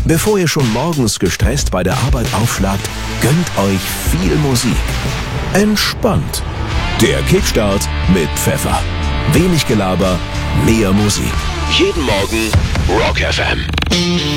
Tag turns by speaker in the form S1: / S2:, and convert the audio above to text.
S1: Bevor ihr schon morgens gestresst bei der Arbeit aufschlagt, gönnt euch viel Musik. Entspannt. Der Kickstart mit Pfeffer. Wenig Gelaber, mehr Musik. Jeden Morgen Rock FM.